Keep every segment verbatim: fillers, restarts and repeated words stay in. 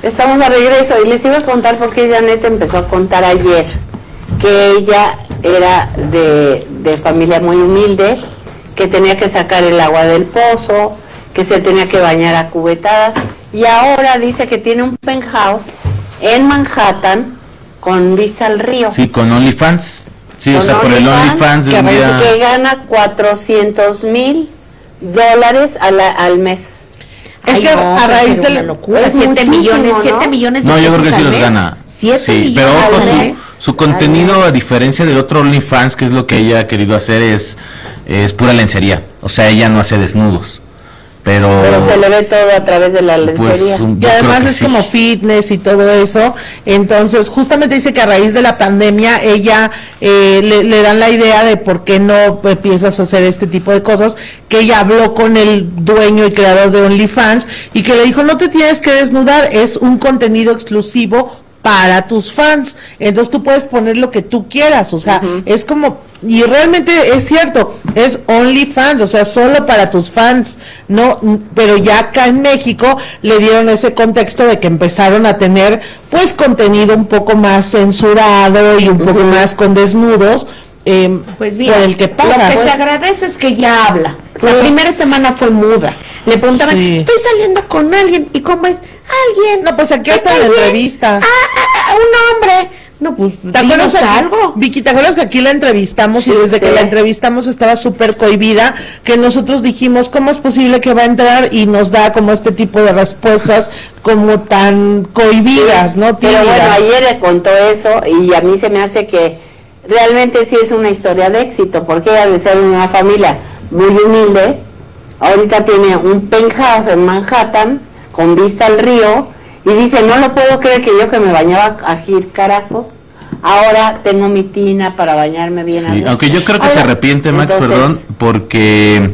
Estamos a regreso y les iba a contar porque Janet empezó a contar ayer que ella era de, de familia muy humilde, que tenía que sacar el agua del pozo, que se tenía que bañar a cubetadas, y ahora dice que tiene un penthouse en Manhattan con vista al río. Sí, con OnlyFans. Sí, con o sea, por el OnlyFans que, de un día... que gana cuatrocientos mil dólares a la, al mes. Es que no, a raíz de la locura, siete millones, siete millones de No, pesos yo creo que sí los mes. gana. siete sí, millones. Pero ojo, su, su contenido, a diferencia del otro OnlyFans, que es lo que ella ha querido hacer, es, es pura lencería. O sea, ella no hace desnudos. Pero, pero se le ve todo a través de la lencería. Pues, y además es sí. como fitness y todo eso. Entonces, justamente dice que a raíz de la pandemia ella eh, le, le dan la idea de por qué no empiezas a hacer este tipo de cosas, que ella habló con el dueño y creador de OnlyFans y que le dijo, no te tienes que desnudar, es un contenido exclusivo para tus fans, entonces tú puedes poner lo que tú quieras, o sea, uh-huh. es como, y realmente es cierto, es OnlyFans, o sea, solo para tus fans, no, pero ya acá en México le dieron ese contexto de que empezaron a tener, pues, contenido un poco más censurado y un uh-huh. poco más con desnudos, eh, pues bien, por el que pagas. Lo que se agradece es que ya habla. La sí. primera semana fue muda. Le preguntaban, sí. estoy saliendo con alguien, ¿y cómo es? Alguien. No, pues aquí está la entrevista. Ah, ah, un hombre. No, pues, ¿te acuerdas aquí, algo? Vicky, ¿te acuerdas que aquí la entrevistamos sí, y desde sí. que la entrevistamos estaba súper cohibida? Que nosotros dijimos, ¿cómo es posible que va a entrar? Y nos da como este tipo de respuestas como tan cohibidas, sí, ¿no? Pero bueno, ayer le contó eso y a mí se me hace que realmente sí es una historia de éxito, porque ella de ser una familia muy humilde, ahorita tiene un penthouse en Manhattan con vista al río y dice, no lo puedo creer que yo que me bañaba a jircarazos, ahora tengo mi tina para bañarme bien. Sí, aunque yo creo que ahora, se arrepiente, Max, entonces, perdón, porque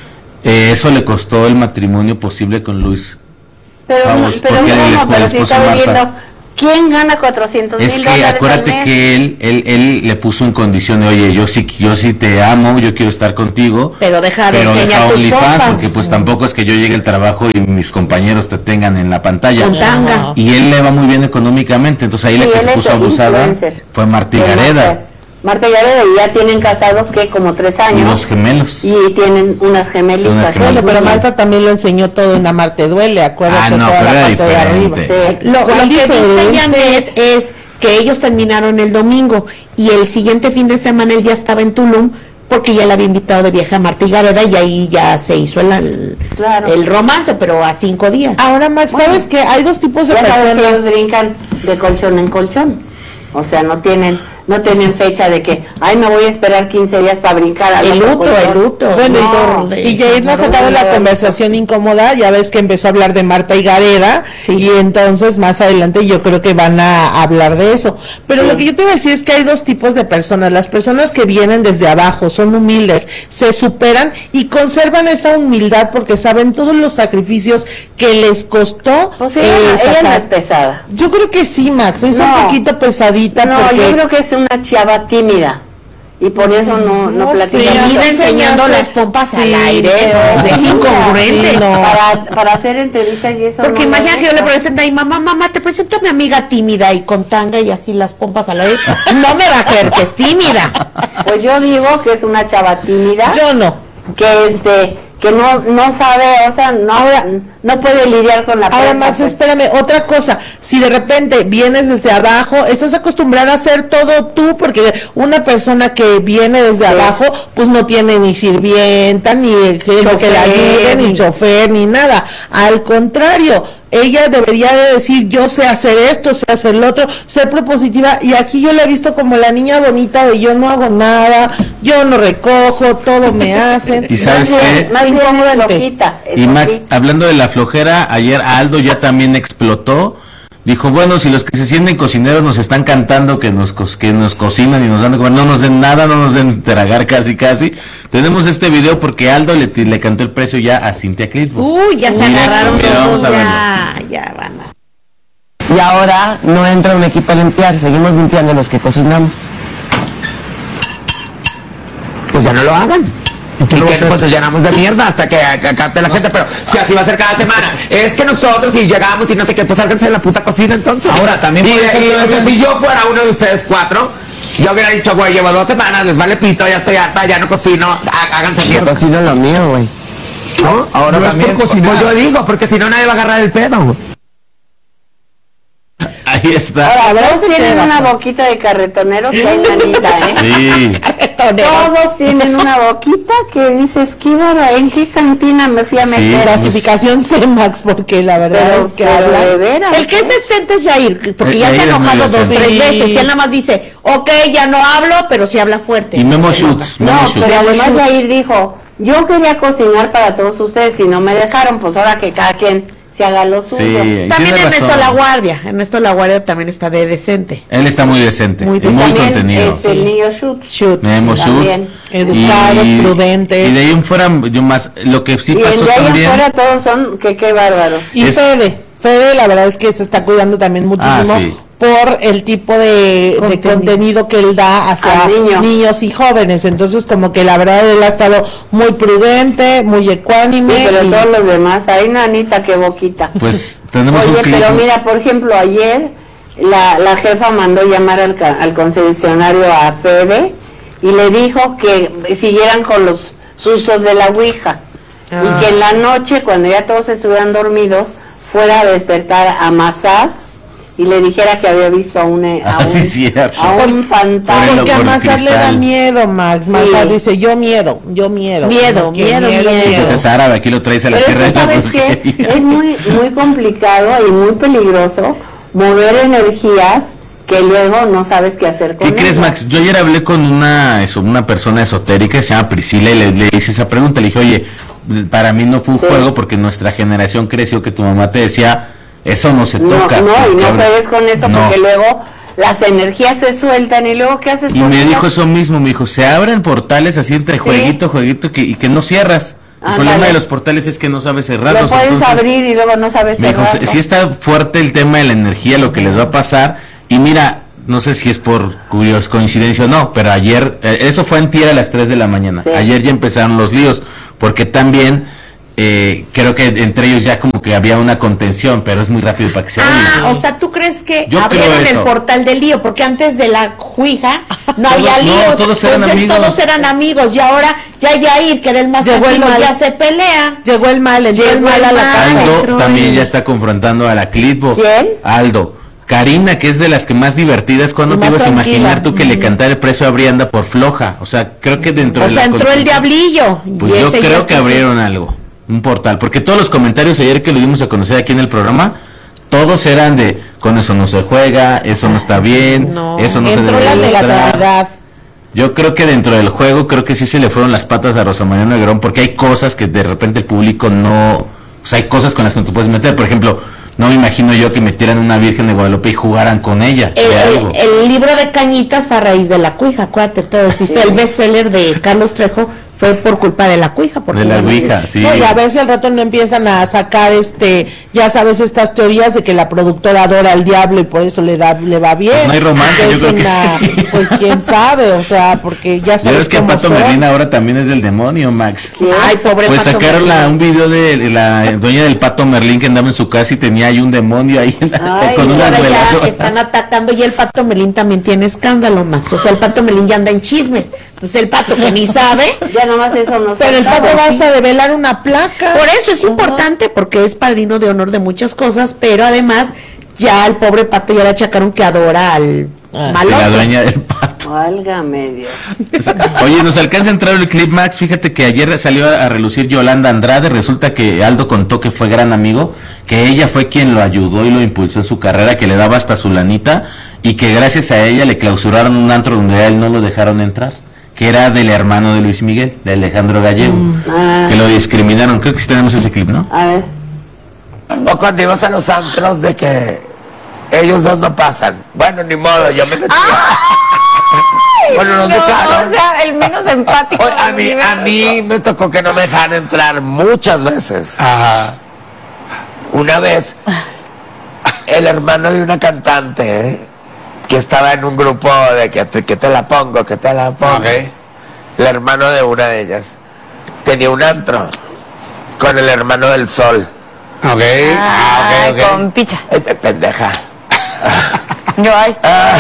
eh, eso le costó el matrimonio posible con Luis. Pero, Vamos, pero, porque no, no, pero si está viviendo... ¿Quién gana cuatrocientos mil dólares? Es que acuérdate que él, él, él le puso en condición de, oye, yo sí, yo sí te amo, yo quiero estar contigo. Pero deja de pero enseñar deja tus OnlyFans, pompas. porque pues tampoco es que yo llegue al trabajo y mis compañeros te tengan en la pantalla. Con tanga. Y él le va muy bien económicamente, entonces ahí sí, la que se puso abusada fue Marta Gareda. Marta y Gareda y ya tienen casados que como tres años. Unos gemelos. Y tienen unas gemelitas. Unas gemelas, pero Marta también lo enseñó todo en Amarte Duele, acuérdate. Ah, no, toda pero la era parte de arriba. diferente. Sí. Lo, lo que dice Janet es que ellos terminaron el domingo y el siguiente fin de semana él ya estaba en Tulum porque ya le había invitado de viaje a Marta y Gareda y ahí ya se hizo el, el, claro. el romance, pero a cinco días. Ahora, Max, bueno, ¿sabes qué? Hay dos tipos de personas. Que ellos brincan de colchón en colchón. O sea, no tienen... no tienen fecha de que, ay, me voy a esperar quince días para brincar al el luto, el luto. Bueno, no, y Jair nos ha dado la conversación incómoda, ya ves que empezó a hablar de Marta y Gareda, sí. y entonces más adelante yo creo que van a hablar de eso. Pero sí. lo que yo te voy a decir es que hay dos tipos de personas, las personas que vienen desde abajo, son humildes, se superan y conservan esa humildad porque saben todos los sacrificios que les costó. O sea, eh, ella, ella no es pesada. Yo creo que sí, Max, es no. un poquito pesadita. No, porque... yo creo que es una chava tímida y por eso no, no, no platica. Y enseñando las pompas sí, al aire, no, es incongruente. Sí, no. para, para hacer entrevistas y eso. Porque no imagínate que yo le presento a mi mamá, mamá, te presento a mi amiga tímida y con tanga y así las pompas al aire. No me va a creer que es tímida. Pues yo digo que es una chava tímida. Yo no. Que este... que no no sabe, o sea, no ahora, no puede lidiar con la ahora prensa, Max, pues. Espérame, otra cosa, si de repente vienes desde abajo, estás acostumbrada a hacer todo tú, porque una persona que viene desde sí. abajo, pues no tiene ni sirvienta, ni gente que le ayude, ni chofer, ni nada, al contrario, ella debería de decir, yo sé hacer esto, sé hacer lo otro, ser propositiva, y aquí yo la he visto como la niña bonita de yo no hago nada, yo no recojo, todo me hacen. ¿Y sabes qué? Y Max, hablando de la flojera, ayer Aldo ya también explotó, dijo, bueno, si los que se sienten cocineros nos están cantando que nos que nos cocinan y nos dan de comer, no nos den nada, no nos den tragar casi casi, tenemos este video porque Aldo le, le cantó el precio ya a Cynthia Clitbo. Uy, ya se mira, agarraron mira, todos, vamos a ya, ya van a... Y ahora no entra un equipo a limpiar, seguimos limpiando los que cocinamos. Pues ya no lo hagan. Y que pues nos llenamos de mierda hasta que capte la gente, pero si así va a ser cada semana. Es que nosotros si llegamos y no sé qué, pues sálganse de la puta cocina entonces. Ahora también y, puede ser y, que o sea, si yo fuera uno de ustedes cuatro, yo hubiera dicho, güey, llevo dos semanas, les vale pito, ya estoy harta, ya no cocino, há- háganse Yo mierda. cocino lo mío, güey. ¿No? Ahora No es también, por cocinar. pues yo digo, porque si no nadie va a agarrar el pedo. Ahí está. Ahora, todos tienen una boquita de carretoneros que hay nanita, ¿eh? Sí. Todos tienen una boquita que dices, qué bárbaro, ¿en qué cantina me fui a Sí, meter? pues- Clasificación C MAX, porque la verdad Pero, es que pero habla. de veras, El que es ¿eh? decente es Jair, porque Eh, ya se ha Jair es muy enojado dos, decente. tres Sí. veces. Y él nada más dice, ok, ya no hablo, pero sí habla fuerte. Y Memo Se enoja. Schutz, Memo No, Schutz. pero además Schutz. Jair dijo, yo quería cocinar para todos ustedes y no me dejaron, pues ahora que cada quien se haga lo suyo. Sí, También tiene Ernesto razón. La Guardia. Ernesto La Guardia también está de decente. Él está muy decente, Muy y muy También, contenido. este, el niño Schutz. Schutz. Memo Schutz. También. Educados, prudentes. Y de ahí en fuera, yo más, lo que sí Y pasó el de ahí también. afuera todos son, que qué bárbaros. Y Es- Fede, Fede la verdad es que se está cuidando también muchísimo Ah, sí. por el tipo de Contenido. de contenido que él da hacia Al niño. niños y jóvenes. Entonces como que la verdad él ha estado muy prudente, muy Sí, ecuánime. pero y- todos los demás, ay, nanita, qué boquita. Pues tenemos Oye, un clip. pero mira, por ejemplo, ayer la, la jefa mandó llamar al, ca- al concesionario a Fede y le dijo que siguieran con los sustos de la Ouija Ah. y que en la noche, cuando ya todos estuvieran dormidos, fuera a despertar a Mazad y le dijera que había visto a un, a Ah, sí, un, cierto. a un Por el- fantasma. Porque a por Mazar le da cristal. miedo, Max. Sí. Mazar dice, yo miedo, yo miedo. Miedo, Como que miedo, miedo. Sí, que es árabe, aquí lo traes a la Pero tierra es que, de la ¿sabes qué? brujería. Es muy, muy complicado y muy peligroso mover energías que luego no sabes qué hacer con ¿Qué crees, ellas. Max? Yo ayer hablé con una, eso, una persona esotérica que se llama Priscila y le, le hice esa pregunta. Le dije, oye, para mí no fue un Sí. juego porque nuestra generación creció que tu mamá te decía, eso no se No, toca. no, y no Cabras". juegues con eso No. porque luego las energías se sueltan y luego ¿qué haces Y con me ellas? dijo eso mismo, me dijo, se abren portales así entre jueguito, jueguito que, y que no cierras. El Ándale. problema de los portales es que no sabes Lo cerrarlos. puedes entonces- abrir y luego no sabes Me dijo, cerrarlo. si está fuerte el tema de la energía, lo que les va a pasar. Y mira, no sé si es por curios, coincidencia o no, pero ayer, eh, eso fue antier a las tres de la mañana. Sí. Ayer ya empezaron los líos, porque también eh, creo que entre ellos ya como que había una contención, pero es muy rápido para que se Ah, abra. o sea, ¿tú crees que Yo abrieron creo el eso. portal del lío? Porque antes de la Ouija no Todos- había no, líos. todos eran Entonces, amigos. todos eran amigos. Y ahora ya Yair, que era el más Llegó el tranquilo, mal. ya se pelea. Llegó el mal, entró el Llegó mal el a la mal. casa. Aldo entró también el- ya está confrontando a la Clitbo. ¿Quién? Aldo. Karina, que es de las que más divertidas, cuando Y te más ibas a tranquila. imaginar tú que le Mm. cantara el precio a Brianda por floja. O sea, creo que dentro O de sea, la entró el contención- diablillo. Pues y yo ese ya creo está que abrieron algo, un portal, porque todos los comentarios ayer que lo dimos a conocer aquí en el programa, todos eran de, con eso no se juega, eso no está bien, No, eso no se entró debe la mostrar. negatividad. Yo creo que dentro del juego, creo que sí se le fueron las patas a Rosa María Negrón, porque hay cosas que de repente el público no, o sea, hay cosas con las que no te puedes meter, por ejemplo, no me imagino yo que metieran una Virgen de Guadalupe y jugaran con ella, El, de el- algo. el libro de Cañitas fue a raíz de la Ouija, acuérdate, todo existe. El bestseller de Carlos Trejo fue por culpa de la Ouija. porque De la bueno, Ouija, sí. No, y a ver si al rato no empiezan a sacar, este, ya sabes, estas teorías de que la productora adora al diablo y por eso le da, le va bien. Pues no hay romance, Que yo es creo que una- sí. Pues quién sabe, o sea, porque ya Ya sabes ves que cómo Pato son. Merlín ahora también es del demonio, Max. Ay, pobre Pues Pato sacaron la- Merlín. un video de la dueña del Pato Merlín que andaba en su casa y tenía ahí un demonio ahí en la- Ay, con y unas Ahora ya veladoras. están atacando y el Pato Melín también tiene escándalo más. O sea, el Pato Melín ya anda en chismes. Entonces el Pato que ni sabe. Ya nomás eso no Pero el faltaba. pato basta de develar una placa. Por eso es importante, porque es padrino de honor de muchas cosas, pero además ya al pobre Pato ya le achacaron que adora al Ah, Sí, maloso. la dueña del Pato. Válgame Dios. Oye, nos alcanza a entrar el clip, Max. Fíjate que ayer salió a, a relucir Yolanda Andrade. Resulta que Aldo contó que fue gran amigo, que ella fue quien lo ayudó y lo impulsó en su carrera, que le daba hasta su lanita y que gracias a ella le clausuraron un antro donde a él no lo dejaron entrar, que era del hermano de Luis Miguel, de Alejandro Gallego, Ah. que lo discriminaron. Creo que sí tenemos ese clip, ¿no? A ver. O cuando ibas a los antros de que ellos dos no pasan. Bueno, ni modo, yo me metí. Bueno, nos dejaron. O sea, el menos empático. Oye, a mí, a mí me tocó que no me dejaran entrar muchas veces. Una vez, el hermano de una cantante, ¿eh? que estaba en un grupo de que te, que te la pongo, que te la pongo. El hermano de una de ellas. tenía un antro con el hermano del sol. Ok, ah, ok, ok. Con picha. Ay, pendeja. Yo ay.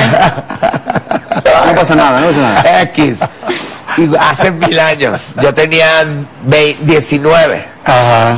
No pasa nada, no pasa nada. X. Y hace mil años. Yo tenía diecinueve. Ajá.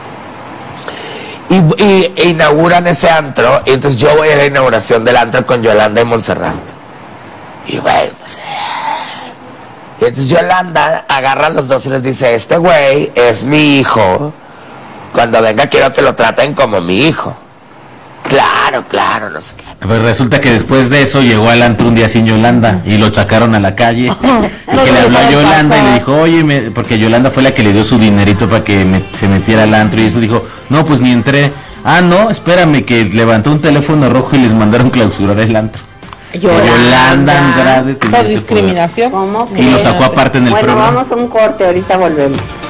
Y, y, e inauguran ese antro. Y entonces yo voy a la inauguración del antro con Yolanda y Montserrat. Y güey, pues. Y entonces Yolanda agarra a los dos y les dice: este güey es mi hijo. Cuando venga quiero que lo traten como mi hijo. Claro, claro, no sé qué. Pues resulta que después de eso llegó al antro un día sin Yolanda y lo sacaron a la calle. Y que le habló a Yolanda y le dijo, oye, me... porque Yolanda fue la que le dio su dinerito para que me... se metiera al antro y eso dijo, no, pues ni entré. Ah, no, espérame, que levantó un teléfono rojo y les mandaron clausurar el antro. Yolanda, Yolanda Andrade. por discriminación. ¿Cómo Y lo sacó aparte en el bueno, programa. Bueno, vamos a un corte, ahorita volvemos.